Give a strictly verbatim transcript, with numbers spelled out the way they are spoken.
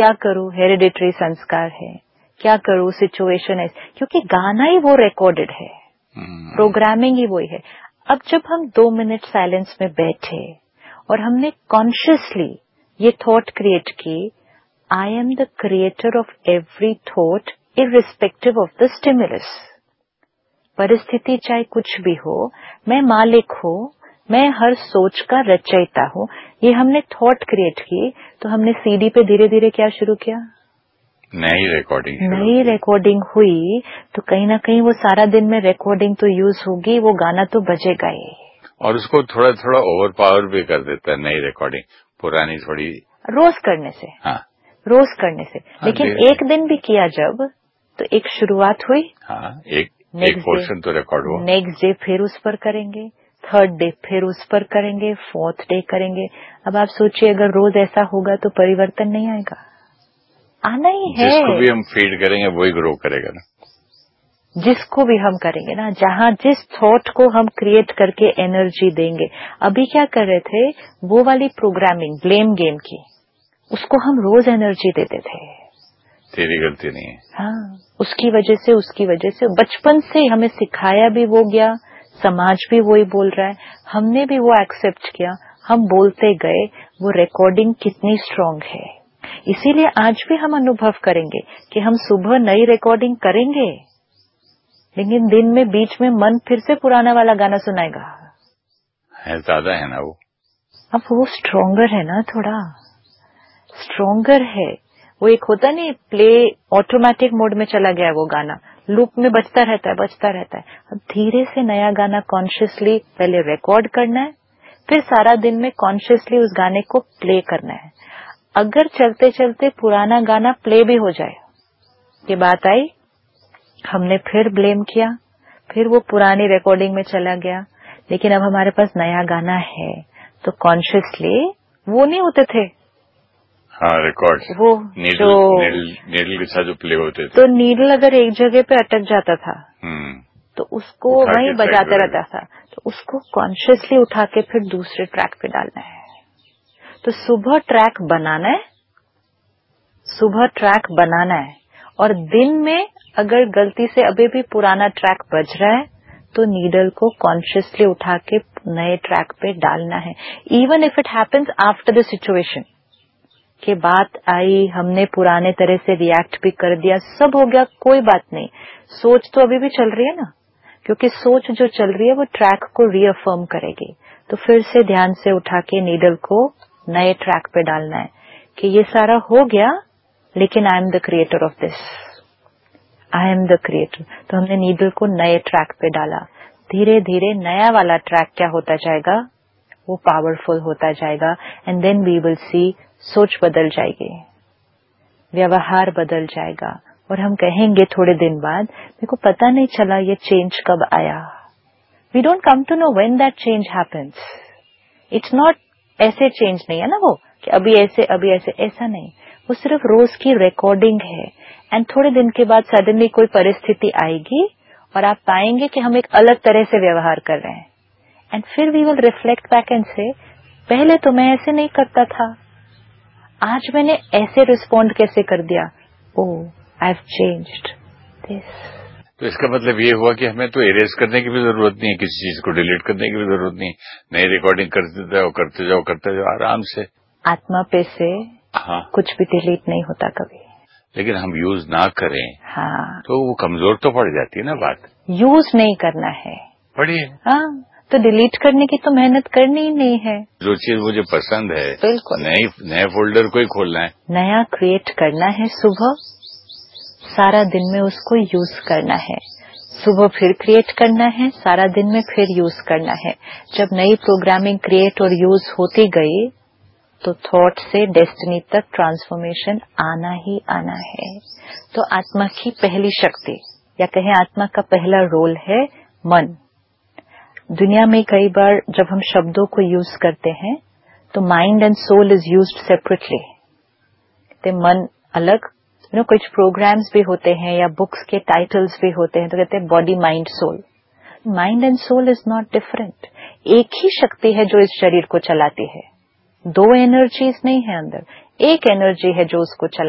क्या करूं, हेरिडिटरी संस्कार है, क्या करूं, सिचुएशन है, क्योंकि गाना ही वो रिकॉर्डेड है, प्रोग्रामिंग ही वही है। अब जब हम दो मिनट साइलेंस में बैठे और हमने कॉन्शियसली ये थॉट क्रिएट की, I am the creator of every thought irrespective of the stimulus. परिस्थिति चाहे कुछ भी हो, मैं मालिक हूं, मैं हर सोच का रचयिता हूं। ये हमने थॉट क्रिएट की, तो हमने सीडी पे धीरे धीरे क्या शुरू किया, नई रिकॉर्डिंग नई रिकॉर्डिंग हुई। तो कहीं ना कहीं वो सारा दिन में रिकॉर्डिंग तो यूज होगी, वो गाना तो बजेगा ही। और उसको थोड़ा थोड़ा ओवर पावर भी कर देता है नई रिकॉर्डिंग, पुरानी थोड़ी रोज करने से। हाँ रोज करने से हाँ, लेकिन एक दिन भी किया जब, तो एक शुरुआत हुई। हाँ, एक एक पोर्शन तो रिकॉर्ड हुआ। नेक्स्ट डे फिर उस पर करेंगे, थर्ड डे फिर उस पर करेंगे, फोर्थ डे करेंगे। अब आप सोचिए अगर रोज ऐसा होगा तो परिवर्तन नहीं आएगा, आना ही है। जिसको भी हम फीड करेंगे वही ग्रो करेगा ना, जिसको भी हम करेंगे ना, जहां जिस थॉट को हम क्रिएट करके एनर्जी देंगे। अभी क्या कर रहे थे, वो वाली प्रोग्रामिंग ब्लेम गेम की, उसको हम रोज एनर्जी देते थे, तेरी गलती नहीं है, हाँ उसकी वजह से, उसकी वजह से बचपन से हमें सिखाया भी वो गया, समाज भी वही बोल रहा है, हमने भी वो एक्सेप्ट किया, हम बोलते गए। वो रिकॉर्डिंग कितनी स्ट्रांग है। इसीलिए आज भी हम अनुभव करेंगे कि हम सुबह नई रिकॉर्डिंग करेंगे, लेकिन दिन में बीच में मन फिर से पुराना वाला गाना सुनाएगा। है ज्यादा है ना वो, अब वो स्ट्रॉन्गर है ना, थोड़ा स्ट्रॉन्गर है। वो एक होता नहीं, प्ले ऑटोमेटिक मोड में चला गया वो गाना, लूप में बजता रहता है, बजता रहता है। अब धीरे से नया गाना कॉन्शियसली पहले रिकॉर्ड करना है, फिर सारा दिन में कॉन्शियसली उस गाने को प्ले करना है। अगर चलते चलते पुराना गाना प्ले भी हो जाए, ये बात आई, हमने फिर ब्लेम किया, फिर वो पुरानी रिकॉर्डिंग में चला गया। लेकिन अब हमारे पास नया गाना है, तो कॉन्शियसली वो नहीं होते थे हाँ रिकॉर्ड, वो नीडल, जो नीडल, नीडल के साथ जो प्ले होते थे, तो नीडल अगर एक जगह पे अटक जाता था तो उसको वहीं बजाते रहता था, तो उसको कॉन्शियसली उठा के फिर दूसरे ट्रैक पे डालना है। तो सुबह ट्रैक बनाना है, सुबह ट्रैक बनाना है, और दिन में अगर गलती से अभी भी पुराना ट्रैक बज रहा है तो नीडल को कॉन्शियसली उठा के नए ट्रैक पे डालना है। Even if it happens after the situation, के बात आई, हमने पुराने तरह से रिएक्ट भी कर दिया, सब हो गया, कोई बात नहीं, सोच तो अभी भी चल रही है ना, क्योंकि सोच जो चल रही है वो ट्रैक को रीअफर्म करेगी। तो फिर से ध्यान से उठा के नीडल को नए ट्रैक पे डालना है कि ये सारा हो गया, लेकिन I am the creator of this, I am the creator. तो हमने नीडल को नए ट्रैक पे डाला, धीरे धीरे नया वाला ट्रैक क्या होता जाएगा, वो पावरफुल होता जाएगा। And then we will see, सोच बदल जाएगी, व्यवहार बदल जाएगा, और हम कहेंगे थोड़े दिन बाद, मेरे को पता नहीं चला ये चेंज कब आया। We don't come to know when that change happens. It's not ऐसे चेंज नहीं है ना वो, कि अभी ऐसे अभी ऐसे, ऐसा नहीं, वो सिर्फ रोज की रिकॉर्डिंग है। एंड थोड़े दिन के बाद सडनली कोई परिस्थिति आएगी और आप पाएंगे कि हम एक अलग तरह से व्यवहार कर रहे हैं, एंड फिर we will reflect back and से, पहले तो मैं ऐसे नहीं करता था, आज मैंने ऐसे रिस्पॉन्ड कैसे कर दिया, ओह आई हैव चेंज्ड दिस। तो इसका मतलब ये हुआ कि हमें तो इरेज करने की भी जरूरत नहीं है, किसी चीज को डिलीट करने की भी जरूरत नहीं, नई रिकॉर्डिंग करते जाओ करते जाओ करते जाओ आराम से। आत्मा पे से हाँ, कुछ भी डिलीट नहीं होता कभी, लेकिन हम यूज ना करें हाँ तो वो कमजोर तो पड़ जाती है ना बात। यूज नहीं करना है, पढ़िए, हाँ, तो डिलीट करने की तो मेहनत करनी ही नहीं है। जो चीज मुझे पसंद है, बिल्कुल नए नए फोल्डर को ही खोलना है, नया क्रिएट करना है, सुबह सारा दिन में उसको यूज करना है, सुबह फिर क्रिएट करना है, सारा दिन में फिर यूज करना है। जब नई प्रोग्रामिंग क्रिएट और यूज होती गई तो थॉट से डेस्टिनी तक ट्रांसफॉर्मेशन आना ही आना है। तो आत्मा की पहली शक्ति, या कहें आत्मा का पहला रोल है मन। दुनिया में कई बार जब हम शब्दों को यूज करते हैं तो mind and soul is used separately, तो मन अलग, यू नो कुछ प्रोग्राम्स भी होते हैं या बुक्स के टाइटल्स भी होते हैं तो कहते हैं body mind soul. Mind and soul is not different, एक ही शक्ति है जो इस शरीर को चलाती है, दो एनर्जीज नहीं है अंदर, एक एनर्जी है जो उसको चला